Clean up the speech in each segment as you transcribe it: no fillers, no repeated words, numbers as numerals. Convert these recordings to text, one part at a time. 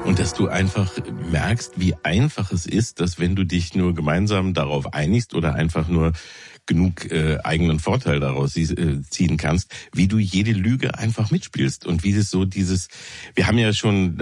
Und dass du einfach merkst, wie einfach es ist, dass wenn du dich nur gemeinsam darauf einigst oder einfach nur genug eigenen Vorteil daraus ziehen kannst, wie du jede Lüge einfach mitspielst und wie es so wir haben ja schon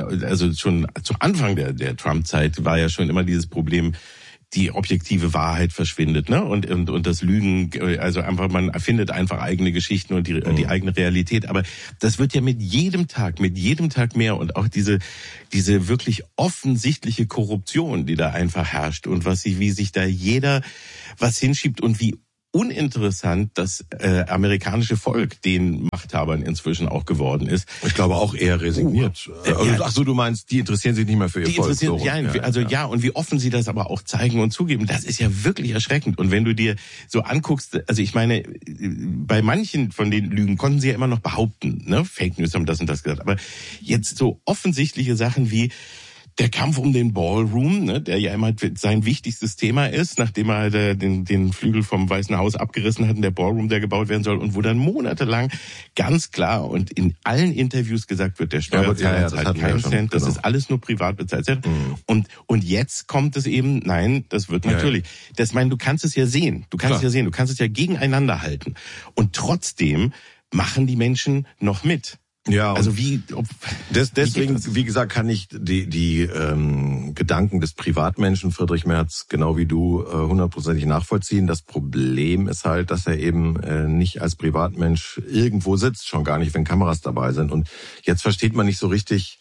zu Anfang der Trump-Zeit war ja schon immer dieses Problem, die objektive Wahrheit verschwindet, ne? Und das Lügen, also einfach, man erfindet einfach eigene Geschichten und die eigene Realität. Aber das wird ja mit jedem Tag mehr und auch diese wirklich offensichtliche Korruption, die da einfach herrscht und wie sich da jeder was hinschiebt und wie uninteressant das amerikanische Volk den Machthabern inzwischen auch geworden ist. Ich glaube auch eher resigniert. Ach so, du meinst, die interessieren sich nicht mehr für ihr Volk. Und wie offen sie das aber auch zeigen und zugeben, das ist ja wirklich erschreckend. Und wenn du dir so anguckst, also ich meine, bei manchen von den Lügen konnten sie ja immer noch behaupten, ne, Fake News haben das und das gesagt, aber jetzt so offensichtliche Sachen wie der Kampf um den Ballroom, ne, der ja immer sein wichtigstes Thema ist, nachdem er den Flügel vom Weißen Haus abgerissen hat und der Ballroom, der gebaut werden soll, und wo dann monatelang ganz klar und in allen Interviews gesagt wird, der Steuerzahler zahlt keinen Cent, das ist alles nur privat bezahlt. Und jetzt kommt es eben, nein, das wird natürlich. Das meine, du kannst es ja sehen, du kannst es ja gegeneinander halten. Und trotzdem machen die Menschen noch mit. Ja, also deswegen, wie gesagt, kann ich die Gedanken des Privatmenschen Friedrich Merz genau wie du 100%ig nachvollziehen. Das Problem ist halt, dass er eben nicht als Privatmensch irgendwo sitzt, schon gar nicht, wenn Kameras dabei sind. Und jetzt versteht man nicht so richtig,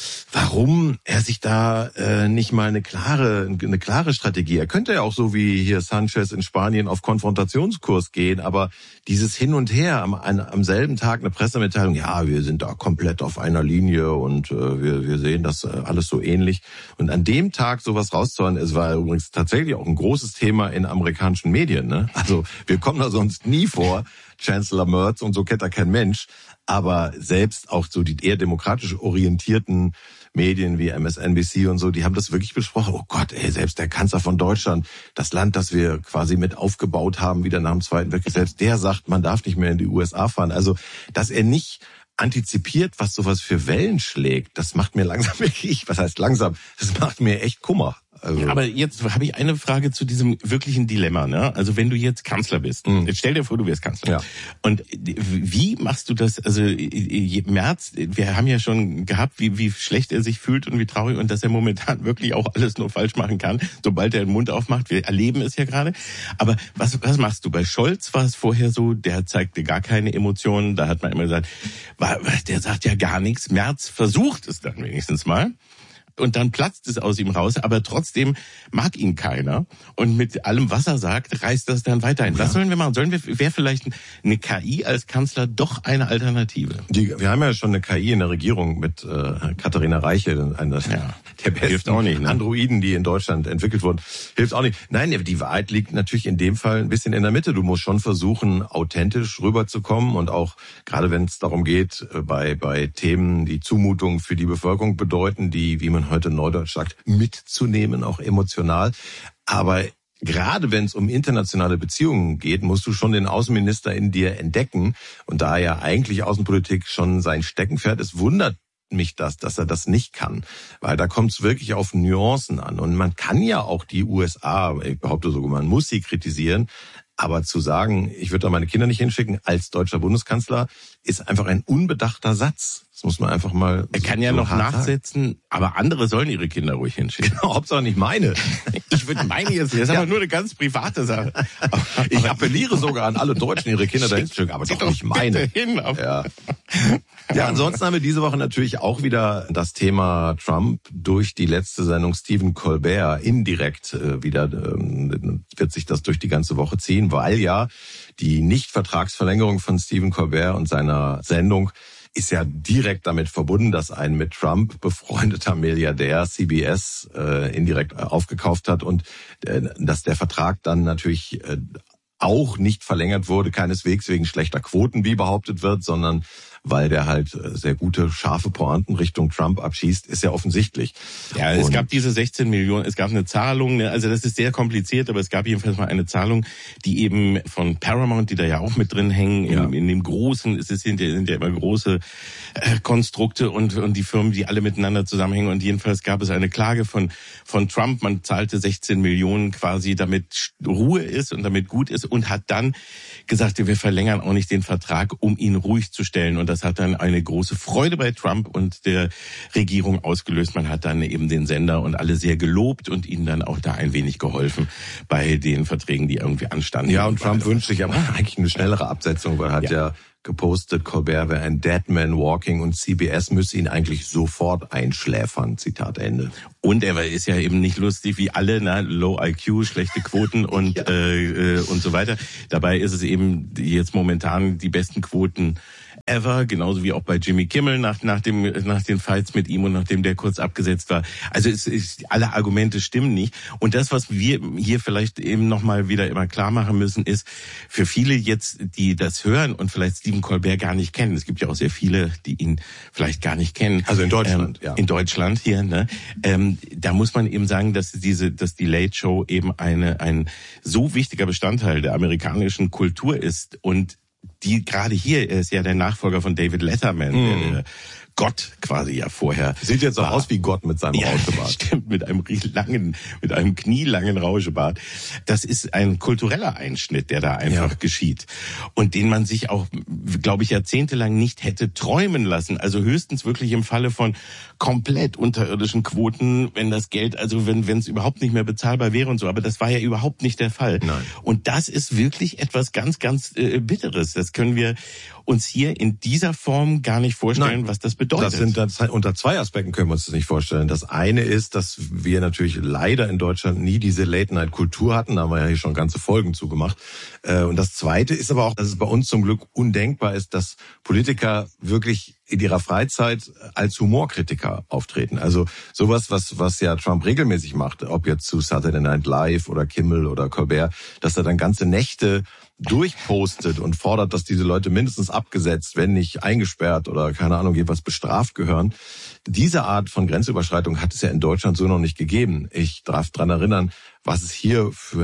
warum er sich da nicht mal eine klare Strategie. Er könnte ja auch so wie hier Sanchez in Spanien auf Konfrontationskurs gehen, aber dieses Hin und Her, am selben Tag eine Pressemitteilung, ja, wir sind da komplett auf einer Linie und wir sehen das alles so ähnlich. Und an dem Tag sowas rauszuhauen, es war übrigens tatsächlich auch ein großes Thema in amerikanischen Medien, ne? Also wir kommen da sonst nie vor, Chancellor Merz, und so kennt er kein Mensch. Aber selbst auch so die eher demokratisch orientierten Medien wie MSNBC und so, die haben das wirklich besprochen. Oh Gott, selbst der Kanzler von Deutschland, das Land, das wir quasi mit aufgebaut haben, wieder nach dem Zweiten Weltkrieg, selbst der sagt, man darf nicht mehr in die USA fahren. Also, dass er nicht antizipiert, was sowas für Wellen schlägt, das macht mir langsam wirklich, was heißt langsam, das macht mir echt Kummer. Also. Ja, aber jetzt habe ich eine Frage zu diesem wirklichen Dilemma, ne? Also wenn du jetzt Kanzler bist, jetzt stell dir vor, du wärst Kanzler. Ja. Und wie machst du das? Also Merz, wir haben ja schon gehabt, wie schlecht er sich fühlt und wie traurig und dass er momentan wirklich auch alles nur falsch machen kann, sobald er den Mund aufmacht. Wir erleben es ja gerade. Aber was machst du? Bei Scholz war es vorher so, der zeigte gar keine Emotionen. Da hat man immer gesagt, der sagt ja gar nichts. Merz versucht es dann wenigstens mal. Und dann platzt es aus ihm raus, aber trotzdem mag ihn keiner. Und mit allem, was er sagt, reißt das dann weiterhin. Ja. Was sollen wir machen? Wäre vielleicht eine KI als Kanzler doch eine Alternative? Wir haben ja schon eine KI in der Regierung mit Katharina Reiche, einer der besten auch nicht, ne? Androiden, die in Deutschland entwickelt wurden. Hilft auch nicht. Nein, die Wahrheit liegt natürlich in dem Fall ein bisschen in der Mitte. Du musst schon versuchen, authentisch rüberzukommen und auch, gerade wenn es darum geht, bei Themen, die Zumutungen für die Bevölkerung bedeuten, die, wie man heute neudeutsch sagt, mitzunehmen, auch emotional. Aber gerade wenn es um internationale Beziehungen geht, musst du schon den Außenminister in dir entdecken. Und da ja eigentlich Außenpolitik schon sein Steckenpferd ist, wundert mich dass er das nicht kann. Weil da kommt es wirklich auf Nuancen an. Und man kann ja auch die USA, ich behaupte sogar, man muss sie kritisieren. Aber zu sagen, ich würde da meine Kinder nicht hinschicken als deutscher Bundeskanzler, ist einfach ein unbedachter Satz. Das muss man einfach mal. Er kann ja noch nachsetzen, aber andere sollen ihre Kinder ruhig hinschicken. Genau, Hauptsache nicht meine. Ich würde meine jetzt, das ist aber nur eine ganz private Sache. Ich appelliere sogar an alle Deutschen, ihre Kinder dahin zu schicken, aber doch nicht meine. Hin, ja, ansonsten haben wir diese Woche natürlich auch wieder das Thema Trump durch die letzte Sendung Stephen Colbert indirekt wieder wird sich das durch die ganze Woche ziehen, weil ja die Nichtvertragsverlängerung von Stephen Colbert und seiner Sendung ist ja direkt damit verbunden, dass ein mit Trump befreundeter Milliardär CBS indirekt aufgekauft hat und dass der Vertrag dann natürlich auch nicht verlängert wurde, keineswegs wegen schlechter Quoten, wie behauptet wird, sondern weil der halt sehr gute, scharfe Pointen Richtung Trump abschießt, ist ja offensichtlich. Ja, es gab diese 16 Millionen, es gab eine Zahlung, also das ist sehr kompliziert, aber es gab jedenfalls mal eine Zahlung, die eben von Paramount, die da ja auch mit drin hängen, in dem großen, sind ja immer große Konstrukte und die Firmen, die alle miteinander zusammenhängen, und jedenfalls gab es eine Klage von Trump, man zahlte 16 Millionen quasi, damit Ruhe ist und damit gut ist, und hat dann gesagt, wir verlängern auch nicht den Vertrag, um ihn ruhig zu stellen, und das hat dann eine große Freude bei Trump und der Regierung ausgelöst. Man hat dann eben den Sender und alle sehr gelobt und ihnen dann auch da ein wenig geholfen bei den Verträgen, die irgendwie anstanden. Ja, und Trump wünscht sich aber eigentlich eine schnellere Absetzung, weil er hat ja gepostet, Colbert wäre ein Dead Man Walking und CBS müsse ihn eigentlich sofort einschläfern, Zitat Ende. Und er ist ja eben nicht lustig wie alle, Low IQ, schlechte Quoten und so weiter. Dabei ist es eben jetzt momentan die besten Quoten ever, genauso wie auch bei Jimmy Kimmel nach den Fights mit ihm und nachdem der kurz abgesetzt war. Also alle Argumente stimmen nicht. Und das, was wir hier vielleicht eben nochmal wieder immer klar machen müssen, ist, für viele jetzt, die das hören und vielleicht Stephen Colbert gar nicht kennen, es gibt ja auch sehr viele, die ihn vielleicht gar nicht kennen. Also in Deutschland, In Deutschland hier, da muss man eben sagen, dass die Late Show eben ein so wichtiger Bestandteil der amerikanischen Kultur ist, und die gerade hier, er ist ja der Nachfolger von David Letterman, der Gott quasi ja vorher. Sieht jetzt auch aus wie Gott mit seinem Rauschebart. Stimmt, mit einem knielangen Rauschebart. Das ist ein kultureller Einschnitt, der da einfach geschieht. Und den man sich auch, glaube ich, jahrzehntelang nicht hätte träumen lassen. Also höchstens wirklich im Falle von komplett unterirdischen Quoten, wenn das Geld, also wenn es überhaupt nicht mehr bezahlbar wäre und so. Aber das war ja überhaupt nicht der Fall. Nein. Und das ist wirklich etwas ganz, ganz Bitteres. Das können wir uns hier in dieser Form gar nicht vorstellen, was das bedeutet. Unter zwei Aspekten können wir uns das nicht vorstellen. Das eine ist, dass wir natürlich leider in Deutschland nie diese Late-Night-Kultur hatten. Da haben wir ja hier schon ganze Folgen zugemacht. Und das zweite ist aber auch, dass es bei uns zum Glück undenkbar ist, dass Politiker wirklich in ihrer Freizeit als Humorkritiker auftreten. Also sowas, was ja Trump regelmäßig macht, ob jetzt zu Saturday Night Live oder Kimmel oder Colbert, dass er dann ganze Nächte durchpostet und fordert, dass diese Leute mindestens abgesetzt, wenn nicht eingesperrt oder keine Ahnung, jeweils bestraft gehören. Diese Art von Grenzüberschreitung hat es ja in Deutschland so noch nicht gegeben. Ich darf dran erinnern, was es hier für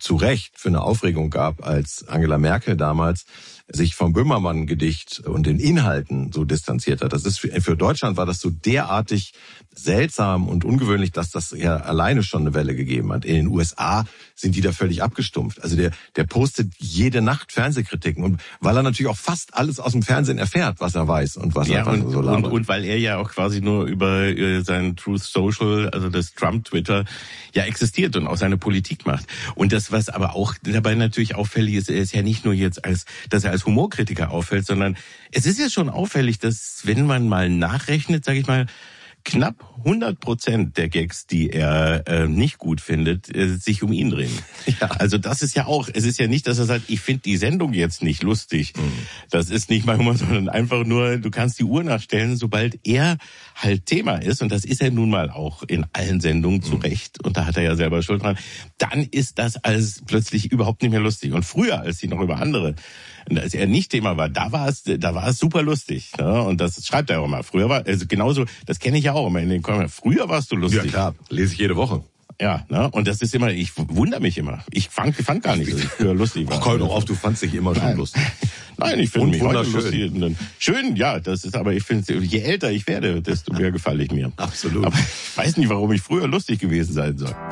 eine Aufregung gab, als Angela Merkel damals sich vom Böhmermann-Gedicht und den Inhalten so distanziert hat. Das ist für Deutschland war das so derartig seltsam und ungewöhnlich, dass das ja alleine schon eine Welle gegeben hat. In den USA sind die da völlig abgestumpft. Also der postet jede Nacht Fernsehkritiken, und weil er natürlich auch fast alles aus dem Fernsehen erfährt, was er weiß und was er so labert. Und weil er ja auch quasi nur über sein Truth Social, also das Trump-Twitter, ja existiert und auch seine Politik macht. Und das, was aber auch dabei natürlich auffällig ist, er ist ja nicht nur jetzt dass er als Humorkritiker auffällt, sondern es ist ja schon auffällig, dass, wenn man mal nachrechnet, sage ich mal, knapp 100% der Gags, die er nicht gut findet, sich um ihn drehen. Ja. Also das ist ja auch, es ist ja nicht, dass er sagt, ich finde die Sendung jetzt nicht lustig. Das ist nicht mal Humor, sondern einfach nur, du kannst die Uhr nachstellen, sobald er halt Thema ist, und das ist er nun mal auch in allen Sendungen zu Recht, und da hat er ja selber Schuld dran, dann ist das alles plötzlich überhaupt nicht mehr lustig. Und früher, als sie noch über andere, als er nicht Thema war, da war es super lustig. Ja? Und das schreibt er auch mal. Früher war, also genauso, das kenne ich ja auch immer in den Kommentaren. Früher warst du lustig. Ja klar, lese ich jede Woche. Ja, ne? Und das ist immer, ich wundere mich immer. Ich fand gar nicht, dass ich früher lustig war. Ach, komm doch auf, du fandst dich immer schon lustig. Nein, ich finde mich heute lustig. Schön, ja, das ist, aber ich finde, je älter ich werde, desto mehr gefalle ich mir. Absolut. Aber ich weiß nicht, warum ich früher lustig gewesen sein soll.